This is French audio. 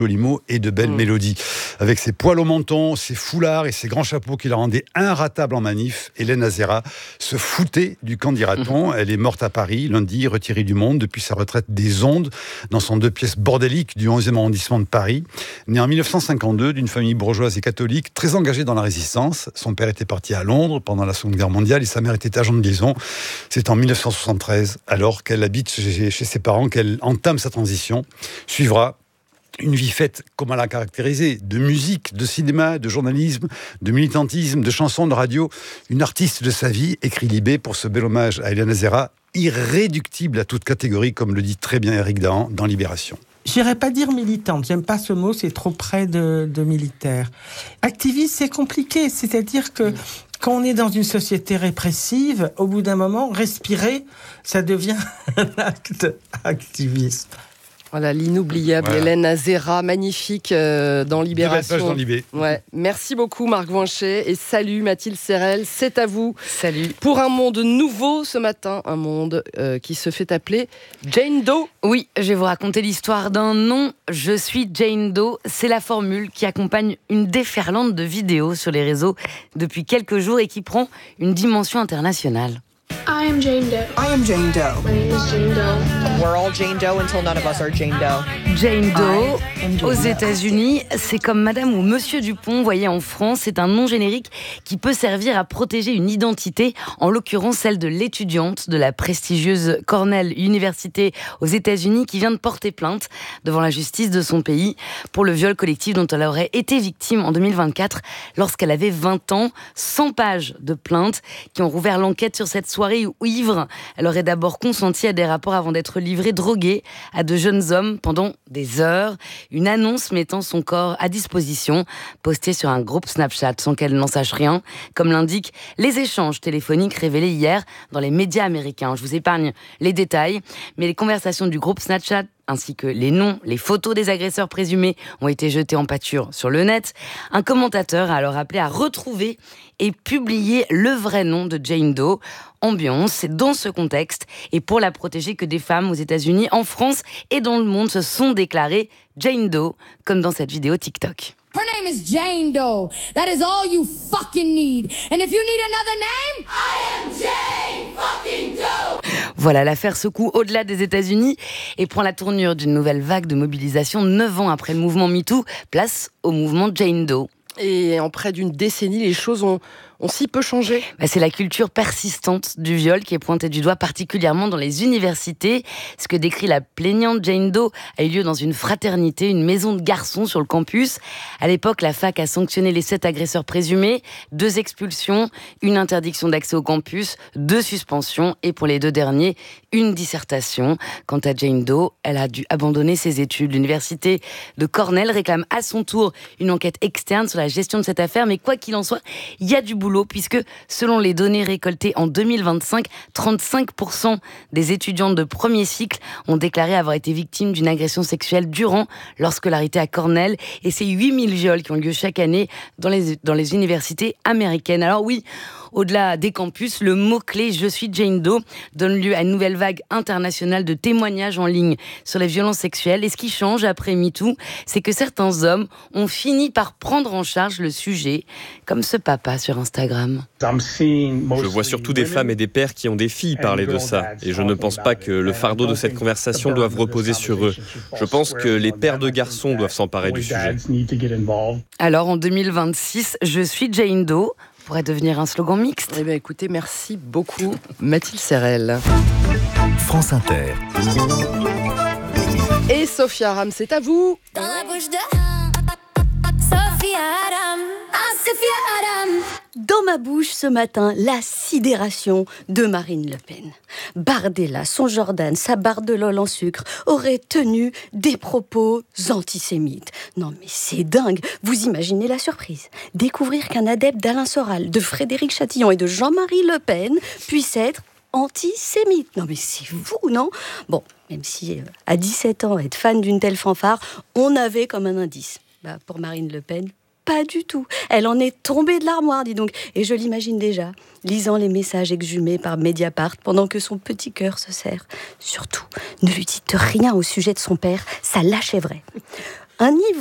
jolis mots et de belles mélodies. Avec ses poils au menton, ses foulards et ses grands chapeaux qui la rendaient inratable en manif, Hélène Azera se foutait du camp dira-t-on. Elle est morte à Paris, lundi, retirée du monde depuis sa retraite des ondes, dans son 2 pièces bordélique du 11e arrondissement de Paris. Née en 1952 d'une famille bourgeoise et catholique, très engagée dans la résistance. Son père était parti à Londres pendant la Seconde Guerre mondiale et sa mère était agent de liaison. C'est en 1973, alors qu'elle habite chez ses parents, qu'elle entame sa transition. Suivra une vie faite, comme elle l'a caractérisé, de musique, de cinéma, de journalisme, de militantisme, de chansons, de radio. Une artiste de sa vie, écrit Libé pour ce bel hommage à Hélène Azera, irréductible à toute catégorie, comme le dit très bien Éric Dahan dans Libération. J'irais pas dire militante, j'aime pas ce mot, c'est trop près de militaire. Activiste, c'est compliqué, c'est-à-dire que quand on est dans une société répressive, au bout d'un moment, respirer, ça devient un acte activiste. Voilà, l'inoubliable Hélène Azera, magnifique dans Libération. Dans Libé. Ouais. Merci beaucoup Marc Voinchet et salut Mathilde Serrel, c'est à vous. Salut. Pour un monde nouveau ce matin, un monde qui se fait appeler Jane Doe. Oui, je vais vous raconter l'histoire d'un nom. Je suis Jane Doe. C'est la formule qui accompagne une déferlante de vidéos sur les réseaux depuis quelques jours et qui prend une dimension internationale. I am Jane Doe. I am Jane Doe. My name is Jane Doe. We're all Jane Doe until none of us are Jane Doe. Jane Doe, aux États-Unis, c'est comme Madame ou Monsieur Dupont, voyez en France, c'est un nom générique qui peut servir à protéger une identité, en l'occurrence celle de l'étudiante de la prestigieuse Cornell University aux États-Unis qui vient de porter plainte devant la justice de son pays pour le viol collectif dont elle aurait été victime en 2024 lorsqu'elle avait 20 ans. 100 pages de plaintes qui ont rouvert l'enquête sur cette soirée où, ivre, elle aurait d'abord consenti à des rapports avant d'être livrée droguée à de jeunes hommes pendant des heures. Une annonce mettant son corps à disposition, postée sur un groupe Snapchat sans qu'elle n'en sache rien, comme l'indiquent les échanges téléphoniques révélés hier dans les médias américains. Je vous épargne les détails, mais les conversations du groupe Snapchat ainsi que les noms, les photos des agresseurs présumés ont été jetés en pâture sur le net. Un commentateur a alors appelé à retrouver et publier le vrai nom de Jane Doe. Ambiance, c'est dans ce contexte et pour la protéger que des femmes aux États-Unis, en France et dans le monde se sont déclarées Jane Doe, comme dans cette vidéo TikTok. Her name is Jane Doe. That is all you fucking need. And if you need another name, I am Jane fucking Doe. Voilà, l'affaire secoue au-delà des États-Unis et prend la tournure d'une nouvelle vague de mobilisation 9 ans après le mouvement MeToo. Place au mouvement Jane Doe. Et en près d'une décennie, les choses ont si peu changé. C'est la culture persistante du viol qui est pointée du doigt, particulièrement dans les universités. Ce que décrit la plaignante Jane Doe a eu lieu dans une fraternité, une maison de garçons sur le campus. À l'époque, la fac a sanctionné les 7 agresseurs présumés, 2 expulsions, une interdiction d'accès au campus, 2 suspensions et pour les 2 derniers, une dissertation. Quant à Jane Doe, elle a dû abandonner ses études. L'université de Cornell réclame à son tour une enquête externe sur la gestion de cette affaire, mais quoi qu'il en soit, il y a du boulot puisque selon les données récoltées en 2025, 35% des étudiantes de premier cycle ont déclaré avoir été victimes d'une agression sexuelle durant leur scolarité à Cornell et c'est 8000 viols qui ont lieu chaque année dans les universités américaines. Alors oui, au-delà des campus, le mot-clé « Je suis Jane Doe » donne lieu à une nouvelle vague internationale de témoignages en ligne sur les violences sexuelles. Et ce qui change après MeToo, c'est que certains hommes ont fini par prendre en charge le sujet, comme ce papa sur Instagram. Je vois surtout des femmes et des pères qui ont des filles parler de ça. Et je ne pense pas que le fardeau de cette conversation doive reposer sur eux. Je pense que les pères de garçons doivent s'emparer du sujet. Alors en 2026, « Je suis Jane Doe » pourrait devenir un slogan mixte. Eh bien, écoutez, merci beaucoup, Mathilde Serrel. France Inter. Et Sophia Aram, c'est à vous. Dans la bouche de Sophia Aram. Ah, Sophia Aram. Dans ma bouche ce matin, la sidération de Marine Le Pen. Bardella, son Jordan, sa bardelole en sucre auraient tenu des propos antisémites. Non mais c'est dingue, vous imaginez la surprise. Découvrir qu'un adepte d'Alain Soral, de Frédéric Chatillon et de Jean-Marie Le Pen puisse être antisémite. Non mais c'est fou, non ? Bon, même si à 17 ans, être fan d'une telle fanfare, on avait comme un indice. Pour Marine Le Pen, pas du tout. Elle en est tombée de l'armoire, dis donc. Et je l'imagine déjà, lisant les messages exhumés par Mediapart pendant que son petit cœur se serre. Surtout, ne lui dites rien au sujet de son père, ça l'achèverait. un niveau